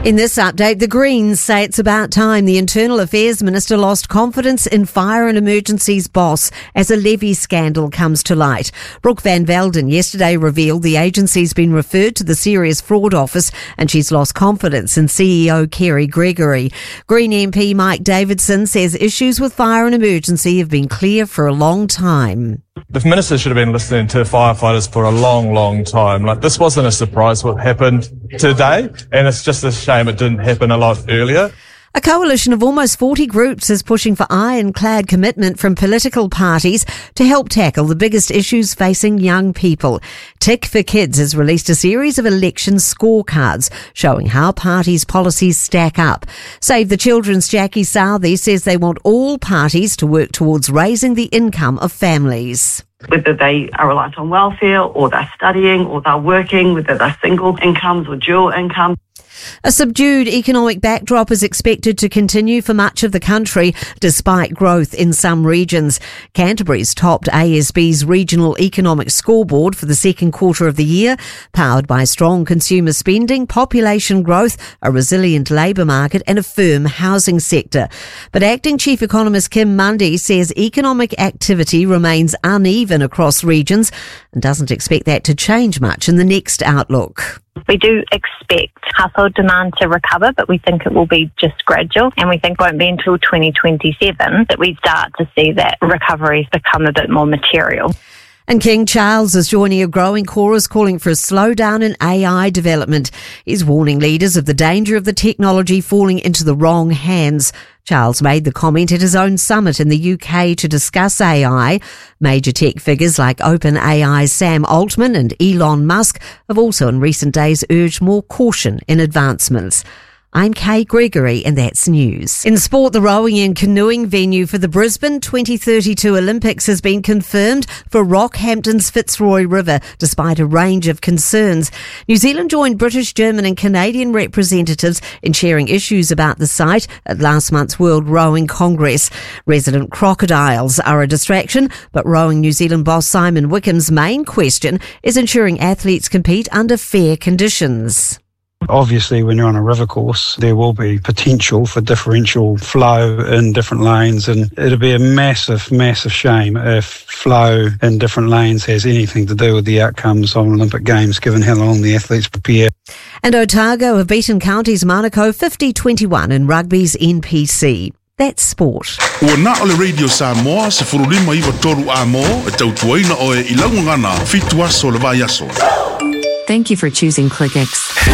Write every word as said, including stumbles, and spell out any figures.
In this update, the Greens say it's about time the Internal Affairs Minister lost confidence in Fire and Emergencies boss as a levy scandal comes to light. Brooke Van Velden yesterday revealed the agency's been referred to the Serious Fraud Office and she's lost confidence in C E O Kerry Gregory. Green M P Mike Davidson says issues with Fire and Emergency have been clear for a long time. The minister should have been listening to firefighters for a long, long time. Like, this wasn't a surprise what happened today, and it's just a shame it didn't happen a lot earlier. A coalition of almost forty groups is pushing for ironclad commitment from political parties to help tackle the biggest issues facing young people. Tick for Kids has released a series of election scorecards showing how parties' policies stack up. Save the Children's Jackie Southey says they want all parties to work towards raising the income of families. Whether they are reliant on welfare or they're studying or they're working, whether they're single incomes or dual income. A subdued economic backdrop is expected to continue for much of the country, despite growth in some regions. Canterbury's topped A S B's regional economic scoreboard for the second quarter of the year, powered by strong consumer spending, population growth, a resilient labour market and a firm housing sector. But Acting Chief Economist Kim Mundy says economic activity remains uneven across regions and doesn't expect that to change much in the next outlook. We do expect household demand to recover, but we think it will be just gradual, and we think it won't be until twenty twenty-seven that we start to see that recovery become a bit more material. And King Charles is joining a growing chorus calling for a slowdown in A I development. He's warning leaders of the danger of the technology falling into the wrong hands. Charles made the comment at his own summit in the U K to discuss A I. Major tech figures like OpenAI's Sam Altman and Elon Musk have also in recent days urged more caution in advancements. I'm Kay Gregory and that's news. In sport, the rowing and canoeing venue for the Brisbane twenty thirty-two Olympics has been confirmed for Rockhampton's Fitzroy River, despite a range of concerns. New Zealand joined British, German and Canadian representatives in sharing issues about the site at last month's World Rowing Congress. Resident crocodiles are a distraction, but Rowing New Zealand boss Simon Wickham's main question is ensuring athletes compete under fair conditions. Obviously, when you're on a river course, there will be potential for differential flow in different lanes, and it'll be a massive, massive shame if flow in different lanes has anything to do with the outcomes of Olympic Games, given how long the athletes prepare. And Otago have beaten Counties Manukau fifty twenty-one in rugby's N P C. That's sport. Ua na ole Radio Samoa se furulima iwa toru a mo e tautuaina o e ilaungangana fitu aso le vai aso. Thank you for choosing ClickX.